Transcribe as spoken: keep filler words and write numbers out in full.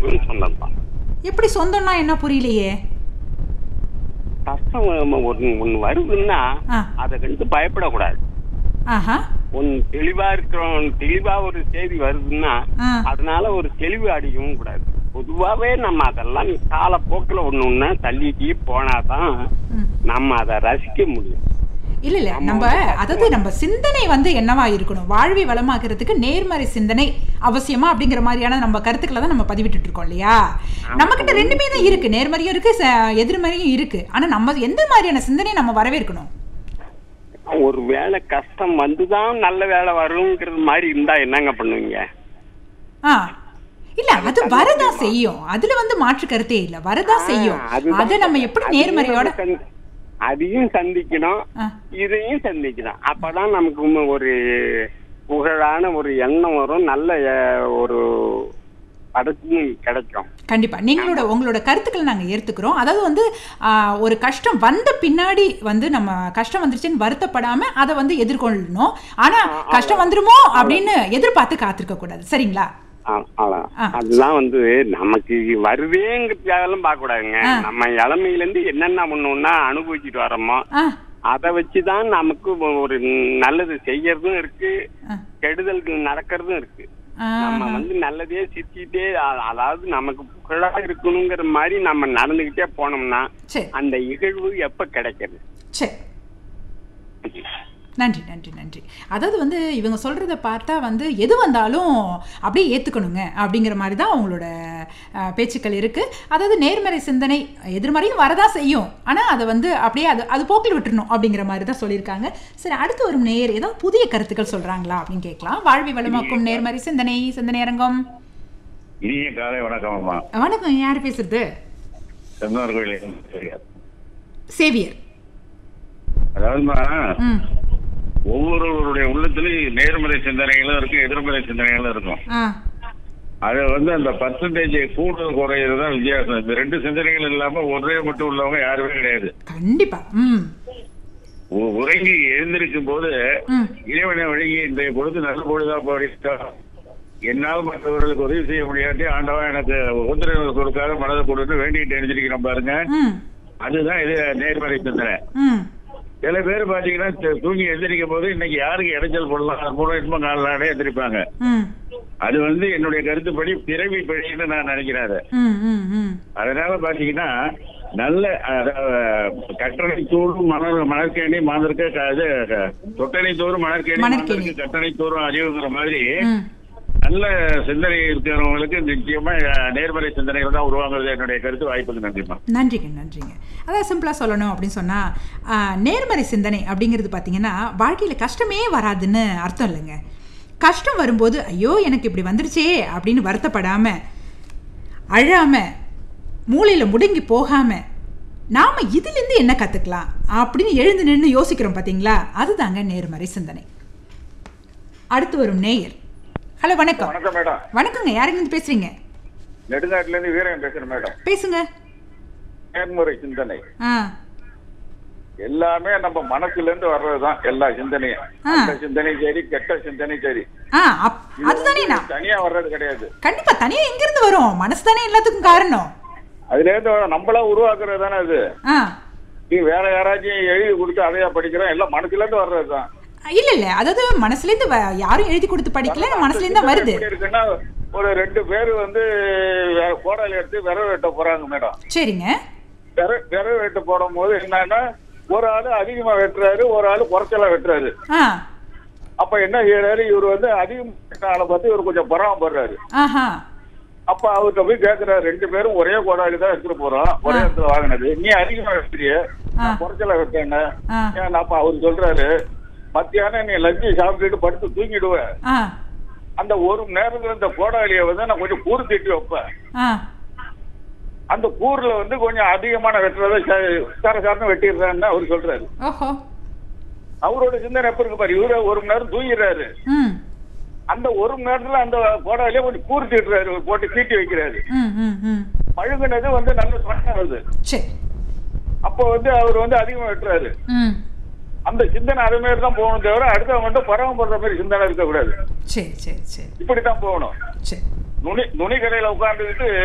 எல்லாருக்கும் சொந்தம் தான். எப்படி சொந்தம்னா என்ன புரியலையே? கஷ்டம் ஒன்னு ஒண்ணு வருதுன்னா அதை கண்டு பயப்படக்கூடாது. ஒன்னு தெளிவா இருக்கிறோம், தெளிவா ஒரு செய்தி வருதுன்னா அதனால ஒரு தெளிவு அடிக்கவும் கூடாது. பொதுவாவே நம்ம அதெல்லாம் காலப்போக்கில் ஒண்ணு ஒண்ணு தள்ளிட்டே போனாதான் நம்ம அதை ரசிக்க முடியும். இல்ல இல்ல நம்ம அதாவது நம்ம சிந்தனை வந்து என்னவா இருக்கணும், வாழ்வை வளமாக்குறதுக்கு நேர்மறை சிந்தனை அவசியமா அப்படிங்கிற மாதிரியான நம்ம கருத்துக்களை தான் நம்ம பதிவிட்டு இருக்கோம் இல்லையா? நம்ம கிட்ட ரெண்டுமே தான் இருக்கு, நேர்மறையும் இருக்கு எதிர்மறையும் இருக்கு. ஆனா நம்ம எந்த மாதிரியான சிந்தனை நம்ம வரவேற்கணும்? ஒரு வேலை கஷ்டம் வந்துதான் நல்ல வேலை வருங்கிறது மாதிரி இருந்தா என்னங்க பண்ணுவீங்க? ஆ இல்ல அது வரதான் செய்யும், அதுல வந்து மாற்று கருத்தே இல்ல, வரதான் செய்யும். அதை நம்ம எப்படி நேர்மறையோட அதையும் சந்திக்கணும், இதையும் சந்திக்கணும். அப்பதான் நமக்கு ஒரு புகழான ஒரு எண்ணம் வரும், நல்ல ஒரு படத்தும் கிடைக்கும். கண்டிப்பா நீங்களோட உங்களோட கருத்துக்களை நாங்க ஏத்துக்கிறோம். அதாவது வந்து ஒரு கஷ்டம் வந்த பின்னாடி வந்து நம்ம கஷ்டம் வந்துருச்சுன்னு வருத்தப்படாம அதை வந்து எதிர்கொள்ளணும். ஆனா கஷ்டம் வந்துருமோ அப்படின்னு எதிர்பார்த்து காத்திருக்க கூடாது. சரிங்களா? அதுதான் வந்து நமக்கு வருவேங்கிறதுக்காகலாம் பார்க்க கூடாதுங்க. நம்ம இளமையில இருந்து என்னென்ன ஒண்ணு அனுபவிச்சுட்டு வரோமோ அதை வச்சுதான் நமக்கு ஒரு நல்லது செய்யறதும் இருக்கு, கெடுதல் நடக்கிறதும் இருக்கு. நம்ம வந்து நல்லதே சித்திட்டே, அதாவது நமக்கு புகழா இருக்கணுங்கிற மாதிரி நம்ம நடந்துகிட்டே போனோம்னா அந்த இகழ்வு எப்ப கிடைக்கிறது? நன்றி நன்றி நன்றி. அதாவது வந்து இவங்க சொல்கிறத பார்த்தா வந்து எது வந்தாலும் அப்படியே ஏற்றுக்கணுங்க அப்படிங்கிற மாதிரி தான் அவங்களோட பேச்சுக்கள் இருக்குது. அதாவது நேர்மறை சிந்தனை எதிர்மறையும் வரதான் செய்யும், ஆனால் அதை வந்து அப்படியே அது அது போக்கில் விட்டுறணும் அப்படிங்கிற மாதிரி தான் சொல்லியிருக்காங்க. சரி, அடுத்து ஒரு நேர் ஏதோ புதிய கருத்துக்கள் சொல்கிறாங்களா அப்படின்னு கேட்கலாம். வாழ்வை வளமாக்கும் நேர்மறை சிந்தனை சிந்தனை அரங்கம். வணக்கம். வணக்கம், யார் பேசுறது? சேவியர். அதாவது ஒவ்வொருவருடைய உள்ளத்திலும் நேர்மறை சிந்தனைகளும் இருக்கும், எதிர்மறை சிந்தனைகளும் இருக்கும். அது வந்து அந்த பர்சன்டேஜ் கூடுதல் குறையதுதான் வித்தியாசம். இந்த ரெண்டு சிந்தனைகள் இல்லாம ஒரே மட்டும் உள்ளவங்க யாருமே கிடையாது. கண்டிப்பா. உறங்கி எழுந்திருக்கும் போது இறைவனை வழங்கி இந்த பொழுது நல்ல பொழுதா போடிட்டா என்னால் மற்றவர்களுக்கு உதவி செய்ய முடியாட்டி ஆண்டவா எனக்கு உத்தரவு கொடுக்காத மனதை கொடுத்து வேண்டிட்டு எழுந்திருக்கிறோம் பாருங்க, அதுதான் இது நேர்மறை சிந்தனை. சில பேர் பாத்தீங்கன்னா தூங்கி எந்திரிக்கும் போது இன்னைக்கு யாருக்கு இடைஞ்சல் போடலாம் மூணு வருஷமா நாலு நாளே எந்திரிப்பாங்க. அது வந்து என்னுடைய கருத்துப்படி பிறவி பிழைன்னு நான் நினைக்கிறேன். அதனால பாத்தீங்கன்னா நல்ல கட்டணை தோறும் மணல் மணற்கேணி மாந்திருக்க தொட்டணை தோறும் மணற்கேணி கட்டணை தோறும் அறிவுங்கிற மாதிரி நல்ல சிந்தனை இருக்கிறவங்களுக்கு நிச்சயமா நேர்மறை சிந்தனைகள் தான் உருவாங்கிறது என்னுடைய கருத்து. வாய்ப்புக்கு நன்றிமா. நன்றிங்க நன்றிங்க. அதாவது சிம்பிளா சொல்லணும் அப்படின்னு சொன்னா நேர்மறை சிந்தனை அப்படிங்கிறது பாத்தீங்கன்னா வாழ்க்கையில கஷ்டமே வராதுன்னு அர்த்தம் இல்லைங்க. கஷ்டம் வரும்போது ஐயோ எனக்கு இப்படி வந்துருச்சே அப்படின்னு வருத்தப்படாம அழாம மூளையில முடங்கி போகாம நாம இதுல இருந்து என்ன கத்துக்கலாம் அப்படின்னு எழுந்து நின்று யோசிக்கிறோம் பாத்தீங்களா, அதுதாங்க நேர்மறை சிந்தனை. அடுத்து வரும் நேயர். ஹலோ, வணக்கம். வணக்கம் மேடம். வணக்கங்க, யாருங்க பேசுறீங்க? நெடுங்காட்டுல இருந்து வீரன் பேசுறேன் மேடம். பேசுங்க. நேர்மறை சிந்தனை எல்லாமே நம்ம மனசுல இருந்து வர்றதுதான். எல்லா சிந்தனையும், நல்ல சிந்தனையும் சரி கெட்ட சிந்தனையும் சரி, அதுதானே தனியா வர்றது கிடையாது. கண்டிப்பா தனியா எங்க இருந்து வரும்? மனசு தானே எல்லாத்துக்கும் காரணம். அதுல இருந்து நம்மளா உருவாக்குறது தானே அது. நீ வேற யாராச்சும் எழுதி கொடுத்து அதையா படிக்கிறோம், எல்லாம் மனசுல இருந்து வர்றதுதான். இல்ல இல்ல, அதாவது மனசுல இருந்து யாரும் எழுதி கொடுத்து படிக்கல, மனசுல இருந்து வருது. இருக்குன்னா ஒரு ரெண்டு பேரு வந்து கோடாலி எடுத்து விரவு வெட்ட போறாங்க மேடம். சரிங்க. விரவு வெட்ட போடும் போது என்னன்னா ஒரு ஆளு அதிகமா வெட்டுறாரு, ஒரு ஆளு குறைச்சலா வெட்டுறாரு. அப்ப என்ன செய்யறாரு, இவர் வந்து அதிகமா ஆளை பார்த்து இவர் கொஞ்சம் பராமப்படுறாரு. அப்ப அவர்கிட்ட போய் கேக்குறாரு, ரெண்டு பேரும் ஒரே கோடாலி தான் எடுத்துட்டு போறோம், ஒரே இடத்துல வாங்கினது, நீ அதிகமா வெட்டுறிய குறைச்சலா வெட்டேன்னு. அப்ப அவரு சொல்றாரு, மத்தியானம் நீ லஞ்சு சாப்பிட்டுட்டு படுத்து தூங்கிடுவேன், அந்த ஒரு மணி நேரத்துல இந்த கோடாலிய வந்து நான் கொஞ்சம் கூறு திட்டி வைப்பேன், அந்த கூறுல வந்து கொஞ்சம் அதிகமான வெட்டுறத சரசாரன்னு வெட்டிடுறான்னு அவரு சொல்றாரு. அவரோட சிந்தனை எப்ப இருக்கு பாரு, இவரு ஒரு மணி நேரம் தூங்கிடுறாரு, அந்த ஒரு மணி நேரத்துல அந்த கோடாலிய கொஞ்சம் கூறு திட்டுறாரு, போட்டு தீட்டி வைக்கிறாரு. பழுகுனது வந்து நல்ல சொன்ன வருது. அப்ப வந்து அவர் வந்து அதிகமா வெட்டுறாரு. அந்த சிந்தனை அது மாதிரி தான் போகணும் தவிர அடுத்தவங்க மட்டும் பராமப்படுற மாதிரி சிந்தனை இருக்க கூடாது. சரி சரி சரி, இப்படித்தான் போகணும். நுனி நுனி கடையில உட்கார்ந்துக்கிட்டு